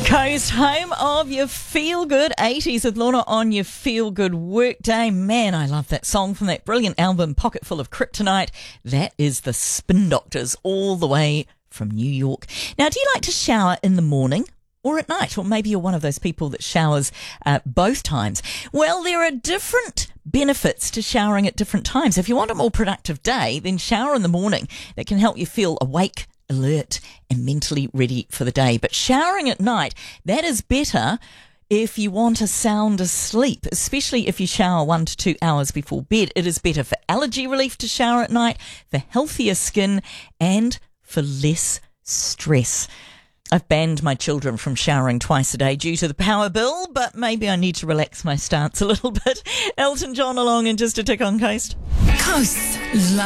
Coast, home of your feel-good 80s with Lorna on your feel-good workday. Man, I love that song from that brilliant album, Pocket Full of Kryptonite. That is the Spin Doctors, all the way from New York. Now, do you like to shower in the morning or at night? Or maybe you're one of those people that showers both times. Well, there are different benefits to showering at different times. If you want a more productive day, then shower in the morning. That can help you feel awake, alert and mentally ready for the day. But showering at night, that is better if you want a sounder sleep, especially if you shower 1 to 2 hours before bed. It is better for allergy relief to shower at night, for healthier skin and for less stress. I've banned my children from showering twice a day due to the power bill, but maybe I need to relax my stance a little bit. Elton John along in just a tick on Coast. Coast's